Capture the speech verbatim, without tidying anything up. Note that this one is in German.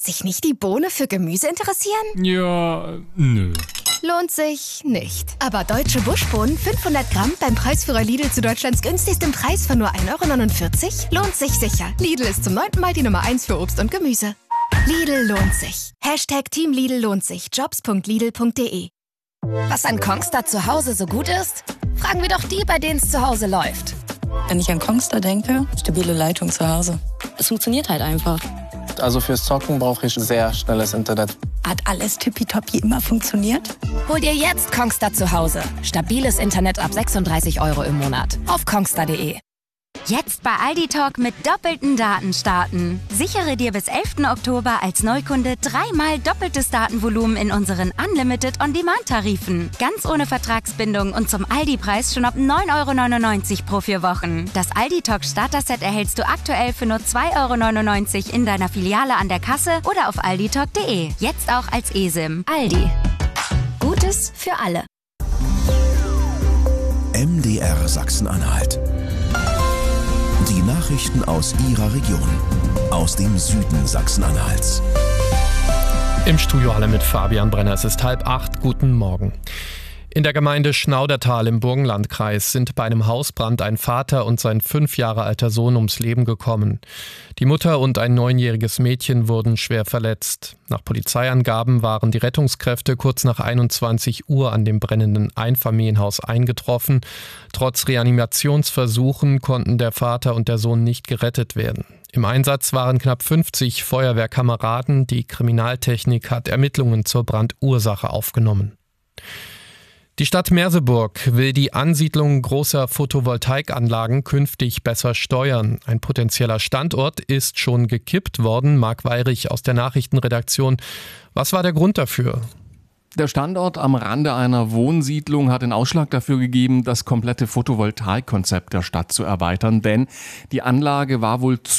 Sich nicht die Bohne für Gemüse interessieren? Ja, nö. Lohnt sich nicht. Aber deutsche Buschbohnen fünfhundert Gramm beim Preisführer Lidl zu Deutschlands günstigstem Preis von nur ein Euro neunundvierzig lohnt sich sicher. Lidl ist zum neunten Mal die Nummer eins für Obst und Gemüse. Lidl lohnt sich. Hashtag Team Lidl lohnt sich. jobs punkt lidl punkt de. Was an Kongstar zu Hause so gut ist? Fragen wir doch die, bei denen es zu Hause läuft. Wenn ich an Kongstar denke, stabile Leitung zu Hause. Es funktioniert halt einfach. Also fürs Zocken brauche ich sehr schnelles Internet. Hat alles tippitoppi immer funktioniert? Hol dir jetzt Kongstar zu Hause. Stabiles Internet ab sechsunddreißig Euro im Monat. Auf kongstar punkt de. Jetzt bei Aldi Talk mit doppelten Daten starten. Sichere dir bis elften Oktober als Neukunde dreimal doppeltes Datenvolumen in unseren Unlimited On-Demand-Tarifen. Ganz ohne Vertragsbindung und zum Aldi-Preis schon ab neun Euro neunundneunzig pro vier Wochen. Das Aldi Talk Starter-Set erhältst du aktuell für nur zwei Euro neunundneunzig in deiner Filiale an der Kasse oder auf aldi talk punkt de. Jetzt auch als eSIM. Aldi. Gutes für alle. M D R Sachsen-Anhalt. Die Nachrichten aus Ihrer Region, aus dem Süden Sachsen-Anhalts. Im Studio alle mit Fabian Brenner. Es ist halb acht. Guten Morgen. In der Gemeinde Schnaudertal im Burgenlandkreis sind bei einem Hausbrand ein Vater und sein fünf Jahre alter Sohn ums Leben gekommen. Die Mutter und ein neunjähriges Mädchen wurden schwer verletzt. Nach Polizeiangaben waren die Rettungskräfte kurz nach einundzwanzig Uhr an dem brennenden Einfamilienhaus eingetroffen. Trotz Reanimationsversuchen konnten der Vater und der Sohn nicht gerettet werden. Im Einsatz waren knapp fünfzig Feuerwehrkameraden. Die Kriminaltechnik hat Ermittlungen zur Brandursache aufgenommen. Die Stadt Merseburg will die Ansiedlung großer Photovoltaikanlagen künftig besser steuern. Ein potenzieller Standort ist schon gekippt worden. Marc Weyrich aus der Nachrichtenredaktion. Was war der Grund dafür? Der Standort am Rande einer Wohnsiedlung hat den Ausschlag dafür gegeben, das komplette Photovoltaikkonzept der Stadt zu erweitern, denn die Anlage war wohl zu